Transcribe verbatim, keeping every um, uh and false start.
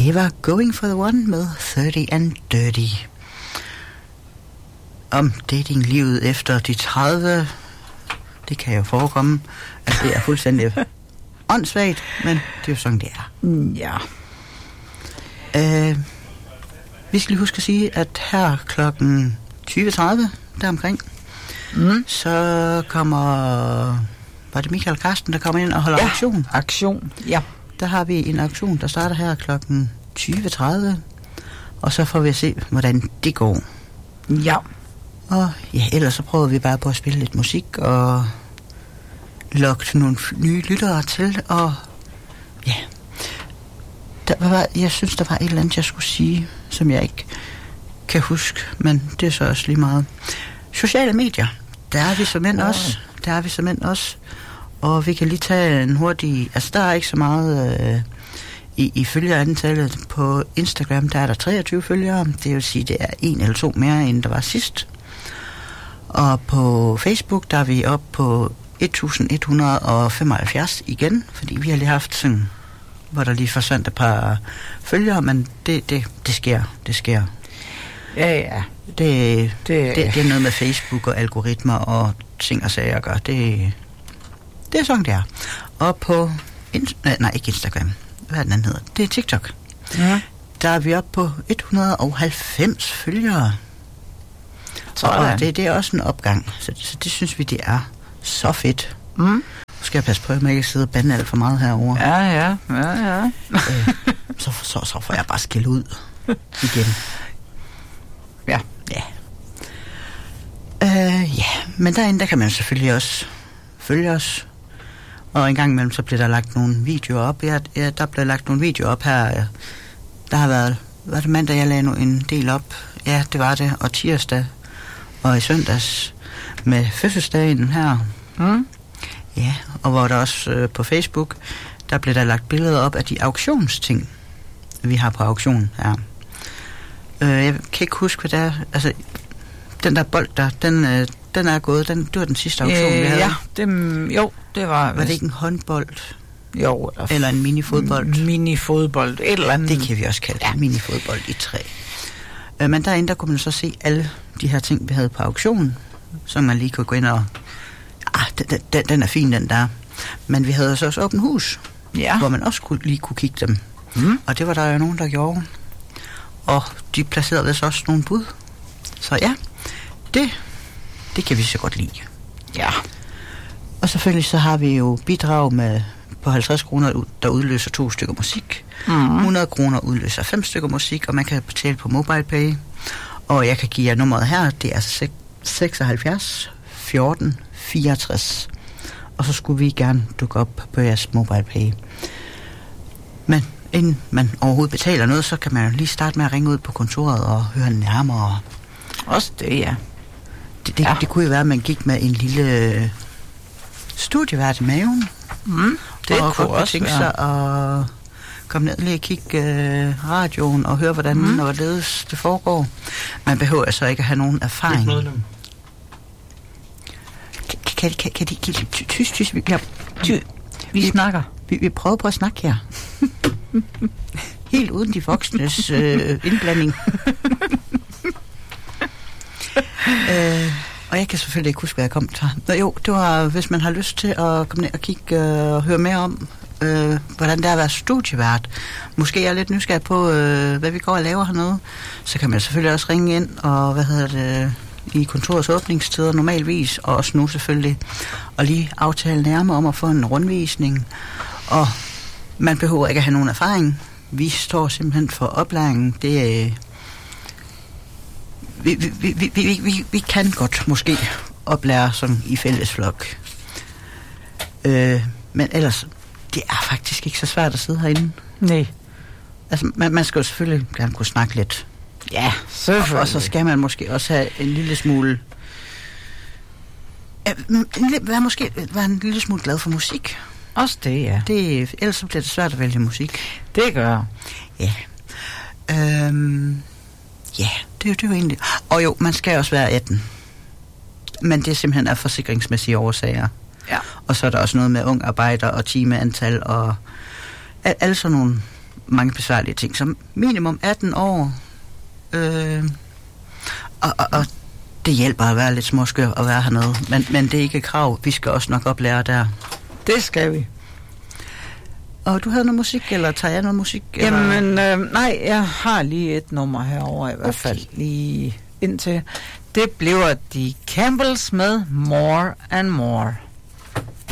Det var Going for the One med thirty and Dirty. Om datinglivet efter de tredive, det kan jo forekomme, at det er fuldstændig åndssvagt, men det er jo sådan, det er. Ja. Øh, vi skal lige huske at sige, at her klokken tyve tredive, deromkring, mm. så kommer, var det Michael Karsten, der kommer ind og holder ja, aktion? aktion, ja. Der har vi en aktion, der starter her klokken tyve tredive, og så får vi at se, hvordan det går. Ja. Og ja, ellers så prøver vi bare på at spille lidt musik og lokke nogle nye lyttere til, og ja, der var, jeg synes, der var et eller andet, jeg skulle sige, som jeg ikke kan huske, men det er så også lige meget. Sociale medier, der er vi som end oh. også, der er vi som end også, og vi kan lige tage en hurtig, altså der er ikke så meget øh, i, i følgerantallet på Instagram, der er der treogtyve følgere, det vil sige, det er en eller to mere, end der var sidst. Og på Facebook, der er vi oppe på et tusind et hundrede og femoghalvfjerds igen, fordi vi har lige haft sådan, hvor der lige forsvandt et par følgere, men det, det, det sker, det sker. Ja, ja. Det, det, det, det er noget med Facebook og algoritmer og ting og sager at gøre. Det, det er sådan, det er. Og på, nej, nej, ikke Instagram, hvad er den anden hedder? Det er TikTok. Ja. Der er vi oppe på et hundrede og halvfems følgere. Og det, det er også en opgang, så, så det synes vi, det er så fedt. Mm. Nu skal jeg passe på, at jeg ikke sidder og bande alt for meget herovre. Ja, ja, ja, ja. øh, så, så, så får jeg bare skille ud igen. Ja. Ja. Øh, ja, men derinde, der kan man selvfølgelig også følge os. Og en gang imellem, så bliver der lagt nogle videoer op. Ja, ja, der bliver lagt nogle videoer op her. Der har været, var det mandag, jeg lagde en del op? Ja, det var det. Og tirsdag. Og i søndags med fødselsdagen her. Mm. Ja, og hvor der også øh, på Facebook, der blev der lagt billeder op af de auktionsting, vi har på auktion her. Øh, jeg kan ikke huske, hvad det er. Altså, den der bold der, den, øh, den er gået. Den, det var den sidste auktion, øh, vi havde. Ja, det, jo, det var... Var det ikke en håndbold? Jo. Eller, eller en minifodbold? Minifodbold, et eller andet. Det kan vi også kalde det, ja. Minifodbold i træ. Øh, men derinde, der kunne man så se alle de her ting, vi havde på auktionen, så man lige kunne gå ind og... Ah, den, den, den er fin, den der. Men vi havde så også åbent hus, ja. Hvor man også kunne, lige kunne kigge dem. Mm. Og det var der jo nogen, der gjorde. Og de placerede vist også nogle bud. Så ja, det, det kan vi så godt lide. Ja. Og selvfølgelig så har vi jo bidrag med på halvtreds kroner, der udløser to stykker musik. Mm. hundrede kroner udløser fem stykker musik, og man kan betale på MobilePay. Og jeg kan give jer nummeret her, det er seksoghalvfjerds fjorten fireogtres. Og så skulle vi gerne dukke op på jeres MobilePay. Men inden man overhovedet betaler noget, så kan man jo lige starte med at ringe ud på kontoret og høre nærmere. Også det, ja. Det, det, ja. det kunne jo være, at man gik med en lille studievært i maven. Mm, det og kunne også tænke sig at komme ned lige og kigge øh, radioen og høre, hvordan mm. og hvorledes det foregår. Man behøver altså ikke at have nogen erfaring. Kan, kan, kan de give tys, tys, vi, ja, ty, vi, vi snakker. Vi, vi prøver på at snakke her. Helt uden de voksnes øh, indblanding. øh, og jeg kan selvfølgelig ikke huske, hvad jeg kom til. Nå jo, det var, hvis man har lyst til at komme ned og kigge øh, og høre mere om, øh, hvordan det er at være studievært. Måske er jeg lidt nysgerrig på, øh, hvad vi går og laver hernede. Så kan man selvfølgelig også ringe ind og, hvad hedder det... i kontorets åbningstider normalvis, og også nu selvfølgelig, og lige aftale nærmere om at få en rundvisning. Og man behøver ikke at have nogen erfaring. Vi står simpelthen for oplæringen. Det er... Vi, vi, vi, vi, vi, vi kan godt måske oplære som i fællesflok. Øh, men ellers, det er faktisk ikke så svært at sidde herinde. Nej. Altså, man, man skal jo selvfølgelig gerne kunne snakke lidt. Ja, selvfølgelig. Og så skal man måske også have en lille smule... Være måske være en lille smule glad for musik. Også det, ja. Det, ellers så bliver det svært at vælge musik. Det gør. Ja. Øhm, ja, det er jo det er jo egentlig... Og jo, man skal også være atten. Men det er simpelthen af forsikringsmæssige årsager. Ja. Og så er der også noget med ung arbejder og timeantal og... Alle sådan nogle mange besværlige ting, som minimum atten år. Øh, og, og, og det hjælper at være lidt småskør og være hernede, men, men det er ikke et krav. Vi skal også nok oplære der. Det skal vi. Og du havde noget musik, eller tager jeg noget musik? Eller? Jamen, øh, nej, jeg har lige et nummer herover i hvert Okay. fald lige indtil. Det bliver de Campbells med More and More.